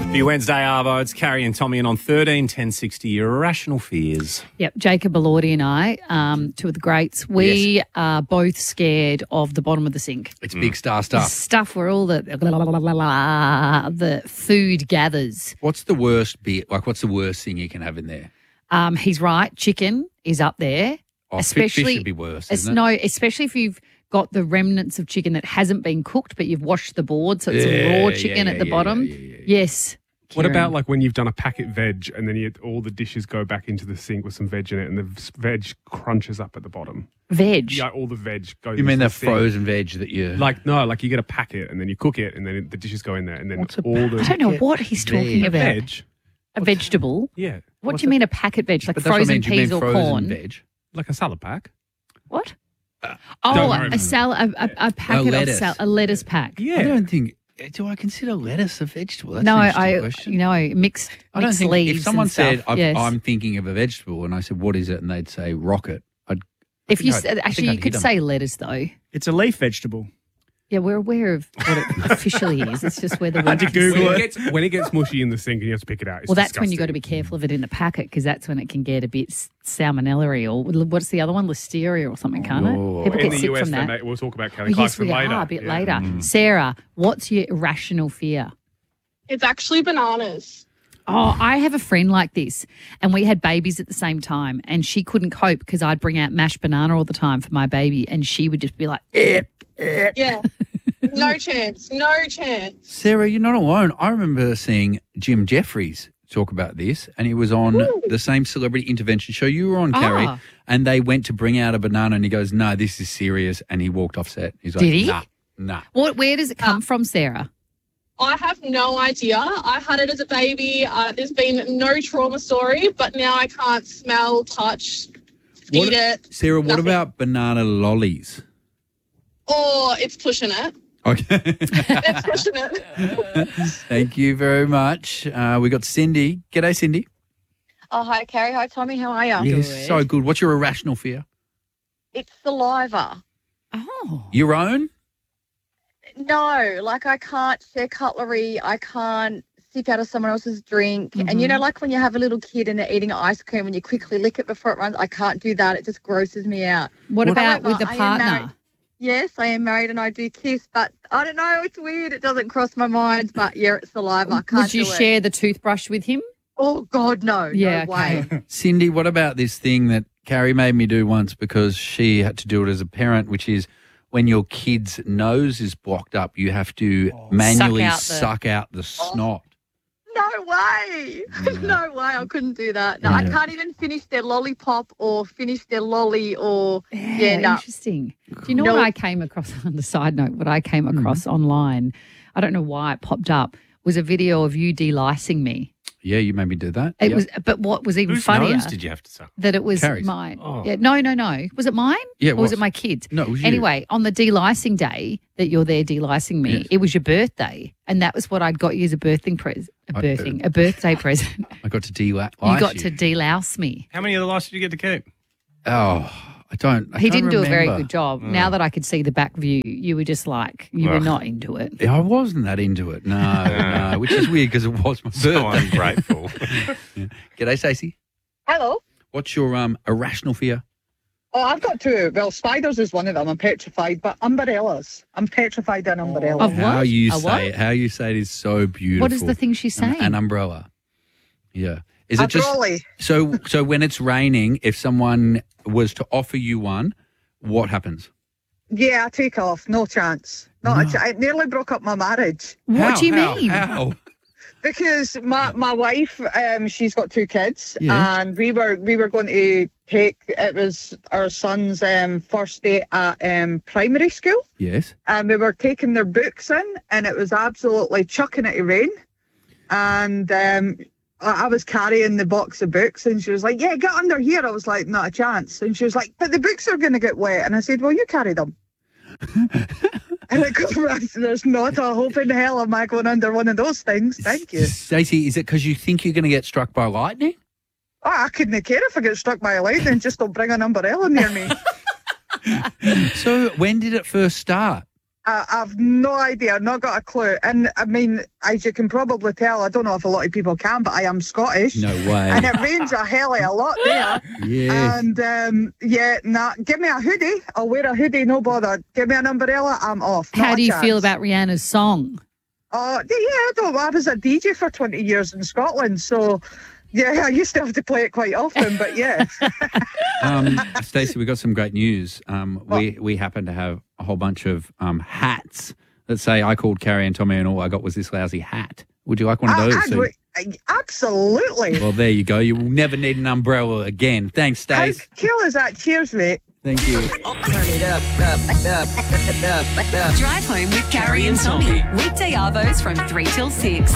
The Wednesday Arvo, it's Carrie and Tommy, and on 13 10 60, your irrational fears. Yep, Jacob Elordi and I, two of the greats, we are both scared of the bottom of the sink. It's big star stuff. Stuff where all the food gathers. What's the worst bit? Like, what's the worst thing you can have in there? He's right. Chicken is up there. Oh, especially, fish would be worse, isn't it? No, especially if you've got the remnants of chicken that hasn't been cooked, but you've washed the board, so it's raw chicken at the bottom. Yes. What Kieran. about like when you've done a packet veg and then all the dishes go back into the sink with some veg in it and the veg crunches up at the bottom? Veg? Yeah, all the veg goes You mean into the sink. frozen veg that you... Like you get a packet and then you cook it and then the dishes go in there and then What's a all the... I don't know what he's talking about. Veg? A vegetable? Yeah. What do you mean a packet veg? Like But that's what I frozen mean. Do you peas mean or frozen corn? veg? Like a salad pack? What? don't A worry. salad, a packet of lettuce. a lettuce pack. Yeah. I don't think... Do I consider lettuce a vegetable? That's No, an interesting question. mixed I don't think leaves. if someone and stuff. said yes. I'm thinking of a vegetable and I said what is it and they'd say rocket, if you I think actually I'd you could hit 'em. say lettuce though. It's a leaf vegetable. Yeah, we're aware of what it officially is. It's just where the How'd you word Google is. it? When it gets mushy in the sink and you have to pick it out, it's Well, that's when you got to disgusting. be careful of it in the packet because that's when it can get a bit salmonella or what's the other one, listeria or something, can't Oh. it? People In get the sick US, from that. we'll talk about Oh, Kelly yes, Clarkson we later. are a bit Yeah. later. Sarah, what's your irrational fear? It's actually bananas. Oh, I have a friend like this, and we had babies at the same time, and she couldn't cope because I'd bring out mashed banana all the time for my baby, and she would just be like, Yeah. No chance. No chance. Sarah, you're not alone. I remember seeing Jim Jeffries talk about this, and he was on the same celebrity intervention show you were on, Carrie, Ah. and they went to bring out a banana, and he goes, "No, this is serious," and he walked off set. He's like, Did he? Nah. Where does it come from, Sarah? I have no idea. I had it as a baby. There's been no trauma story, but now I can't smell, touch, feed it. Sarah, what Nothing. about banana lollies? Or it's pushing it. Okay. It's pushing it. Thank you very much. We got Cindy. G'day, Cindy. Oh, hi, Carrie. Hi, Tommy. How are you? Yes, so good. What's your irrational fear? It's saliva. Oh. Your own? No, like I can't share cutlery. I can't sip out of someone else's drink. And you know, like when you have a little kid and they're eating ice cream and you quickly lick it before it runs, I can't do that. It just grosses me out. What about However, with the I am partner? married. Yes, I am married and I do kiss, but I don't know. It's weird. It doesn't cross my mind. But yeah, it's saliva. I can't Would you do it. share the toothbrush with him? Oh, God, no. Yeah, no way. Cindy, what about this thing that Carrie made me do once because she had to do it as a parent, which is when your kid's nose is blocked up, you have to manually suck out the snot. No way. No way. I couldn't do that. No, I can't even finish their lollipop or finish their lolly or, no. Interesting. Do you know what I came across, on the side note, what I came across online, I don't know why it popped up, was a video of you delicing me. Yeah, you made me do that. It Yep. was, but what was even Whose funnier, nose did you have to suck? that it was Carrie's. mine. Oh. Yeah, no. Was it mine? Yeah, it Or was was. it my kids? No, it was you. Anyway, on the delicing day that you're there delicing me, Yes. it was your birthday, and that was what I'd got you as a birthday present. A birthday present. I got to de-lice You got to delouse me. How many of the lice did you get to keep? Oh, I don't. He can't didn't do a very remember. good job. Now that I could see the back view, you were just like, you were Ugh. not into it. Yeah, I wasn't that into it. No, which is weird because it was my So birthday. ungrateful. G'day, Stacey. Hello. What's your irrational fear? Oh, I've got two. Well, spiders is one of them. I'm petrified, but umbrellas. I'm petrified in umbrellas. Of How what? you A say what? it? How you say it is so beautiful. What is the thing she's saying? An umbrella. Yeah. Is A it just trolley. so when it's raining? If someone was to offer you one, what happens? Yeah, I take off. No chance. Not a it nearly broke up my marriage What do you mean? How? because my wife, she's got two kids, Yeah. and we were going to take. It was our son's first day at primary school, Yes. and we were taking their books in, and it was absolutely chucking it to rain, and I was carrying the box of books, and she was like, yeah, get under here. I was like, not a chance. And she was like, but the books are going to get wet. And I said, well, you carry them. And it goes, there's not a hope in hell am I going under one of those things. Thank you. Stacey, is it because you think you're going to get struck by lightning? Oh, I couldn't care if I get struck by a lightning. Just don't bring an umbrella near me. So when did it first start? I've no idea, not got a clue. And I mean, as you can probably tell, I don't know if a lot of people can, but I am Scottish. No way. And it rains a hell of a lot there. Yeah. And give me a hoodie. I'll wear a hoodie, no bother. Give me an umbrella, I'm off. How do you feel about Rihanna's song? I was a DJ for 20 years in Scotland, so yeah, I used to have to play it quite often, but yeah. Stacey, we got some great news. We happen to have a whole bunch of hats that say, I called Carrie and Tommy and all I got was this lousy hat. Would you like one of those? Absolutely. Well, there you go. You will never need an umbrella again. Thanks, How Stace. cool is that? Cheers, mate. Thank you. Turn it up. Drive home with Carrie and Tommy. Weekday arvos from 3 till 6.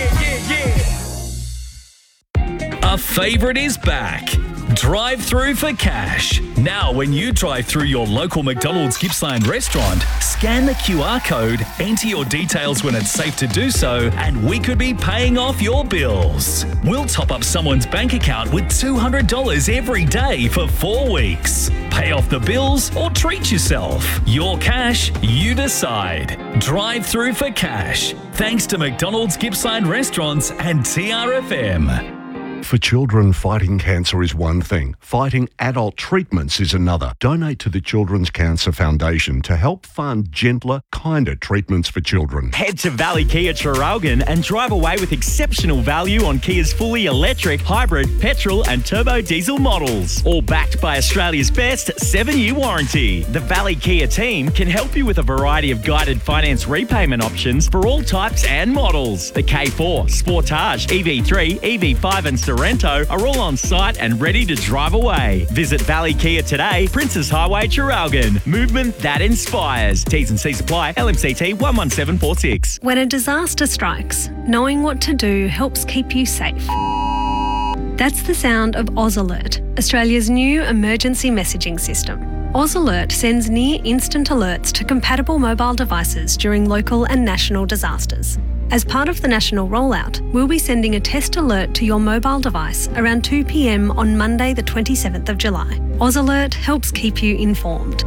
A favourite is back. Drive through for cash. Now, when you drive through your local McDonald's Gippsland restaurant, scan the QR code, enter your details when it's safe to do so, and we could be paying off your bills. We'll top up someone's bank account with $200 every day for 4 weeks. Pay off the bills or treat yourself. Your cash, you decide. Drive through for cash. Thanks to McDonald's Gippsland Restaurants and TRFM. For children, fighting cancer is one thing. Fighting adult treatments is another. Donate to the Children's Cancer Foundation to help fund gentler, kinder treatments for children. Head to Valley Kia Traralgon and drive away with exceptional value on Kia's fully electric, hybrid, petrol and turbo diesel models. All backed by Australia's best 7-year warranty. The Valley Kia team can help you with a variety of guided finance repayment options for all types and models. The K4, Sportage, EV3, EV5 and Sorrento are all on site and ready to drive away. Visit Valley Kia today, Princess Highway, Traralgon. Movement that inspires. T's and C's apply. LMCT 11746. When a disaster strikes, knowing what to do helps keep you safe. That's the sound of Oz Alert, Australia's new emergency messaging system. Oz Alert sends near instant alerts to compatible mobile devices during local and national disasters. As part of the national rollout, we'll be sending a test alert to your mobile device around 2 p.m. on Monday the 27th of July. Oz Alert helps keep you informed.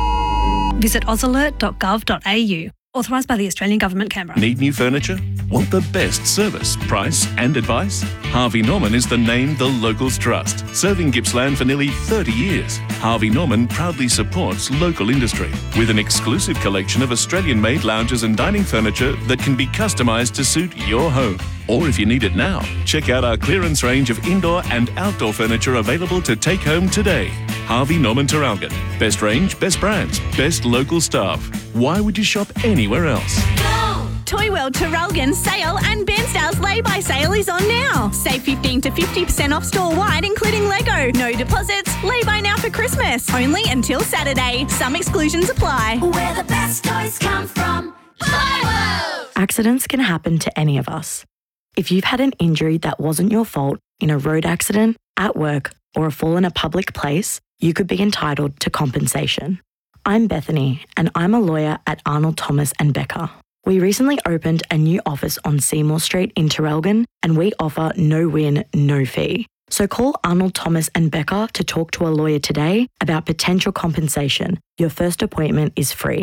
Visit ozalert.gov.au. Authorised by the Australian Government, Canberra. Need new furniture? Want the best service, price and advice? Harvey Norman is the name the locals trust. Serving Gippsland for nearly 30 years, Harvey Norman proudly supports local industry with an exclusive collection of Australian-made lounges and dining furniture that can be customised to suit your home. Or if you need it now, check out our clearance range of indoor and outdoor furniture available to take home today. Harvey Norman Traralgon. Best range, best brands, best local staff. Why would you shop anywhere else? Toy World Traralgon sale and Bairnsdale's lay-by sale is on now. Save 15 to 50% off store-wide, including Lego. No deposits. Lay-by now for Christmas. Only until Saturday. Some exclusions apply. Where the best toys come from. Toy World! Accidents can happen to any of us. If you've had an injury that wasn't your fault in a road accident, at work, or a fall in a public place, you could be entitled to compensation. I'm Bethany, and I'm a lawyer at Arnold Thomas and Becker. We recently opened a new office on Seymour Street in Traralgon, and we offer no win, no fee. So call Arnold Thomas and Becker to talk to a lawyer today about potential compensation. Your first appointment is free.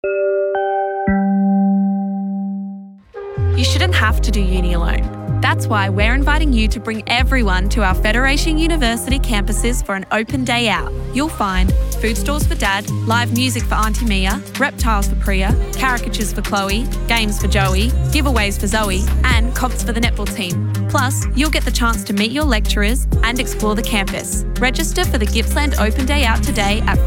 You shouldn't have to do uni alone. That's why we're inviting you to bring everyone to our Federation University campuses for an open day out. You'll find food stores for Dad, live music for Auntie Mia, reptiles for Priya, caricatures for Chloe, games for Joey, giveaways for Zoe, and comps for the netball team. Plus, you'll get the chance to meet your lecturers and explore the campus. Register for the Gippsland Open Day Out today at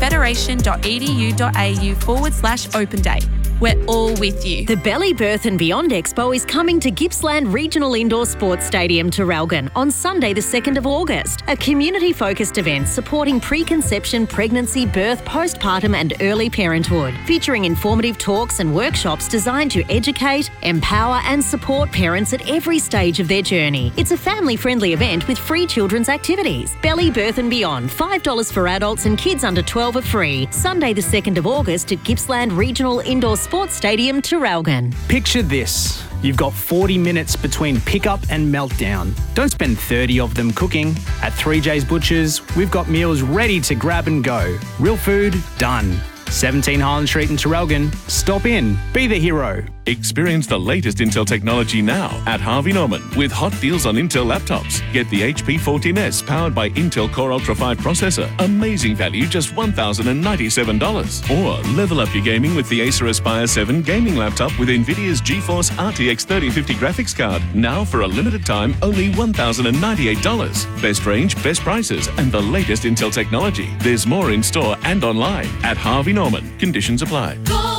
federation.edu.au/open day. We're all with you. The Belly Birth and Beyond Expo is coming to Gippsland Regional Indoor Sports Stadium, Traralgon on Sunday the 2nd of August. A community-focused event supporting preconception, pregnancy, birth, postpartum and early parenthood. Featuring informative talks and workshops designed to educate, empower and support parents at every stage of their journey. It's a family-friendly event with free children's activities. Belly Birth and Beyond, $5 for adults and kids under 12 are free. Sunday the 2nd of August at Gippsland Regional Indoor Sports Stadium, Traralgon. Picture this. You've got 40 minutes between pickup and meltdown. Don't spend 30 of them cooking. At 3J's Butchers, we've got meals ready to grab and go. Real food, done. 17 Highland Street in Traralgon. Stop in. Be the hero. Experience the latest Intel technology now at Harvey Norman with hot deals on Intel laptops. Get the HP 14S powered by Intel Core Ultra 5 processor. Amazing value, just $1,097. Or level up your gaming with the Acer Aspire 7 gaming laptop with NVIDIA's GeForce RTX 3050 graphics card. Now for a limited time, only $1,098. Best range, best prices, and the latest Intel technology. There's more in store and online at Harvey Norman. Conditions apply.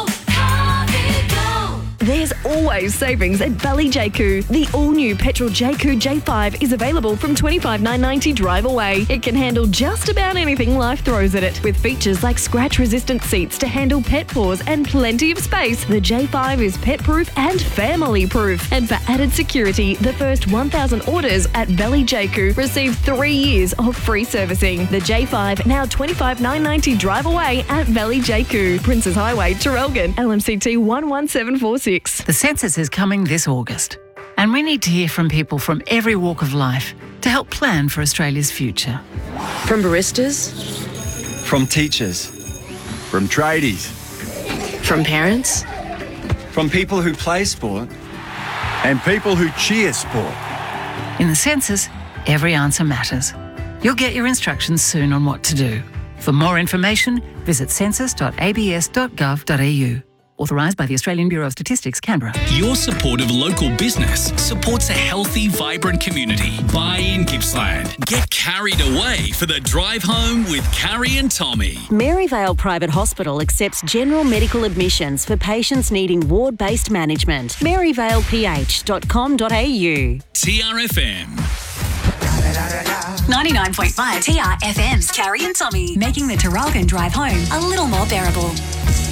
There's always savings at Valley Jaku. The all-new petrol Jaku J5 is available from $25,990 drive away. It can handle just about anything life throws at it. With features like scratch-resistant seats to handle pet paws and plenty of space, the J5 is pet-proof and family-proof. And for added security, the first 1,000 orders at Valley Jaku receive 3 years of free servicing. The J5 now $25,990 drive away at Valley Jaku. Princes Highway, Traralgon, LMCT 11746. The census is coming this August, and we need to hear from people from every walk of life to help plan for Australia's future. From baristas, from teachers, from tradies, from parents, from people who play sport, and people who cheer sport. In the census, every answer matters. You'll get your instructions soon on what to do. For more information, visit census.abs.gov.au. Authorised by the Australian Bureau of Statistics, Canberra. Your support of local business supports a healthy, vibrant community. Buy in Gippsland. Get carried away for the drive home with Carrie and Tommy. Maryvale Private Hospital accepts general medical admissions for patients needing ward-based management. maryvaleph.com.au. TRFM. 99.5 TRFM's Carrie and Tommy, making the Traralgon drive home a little more bearable.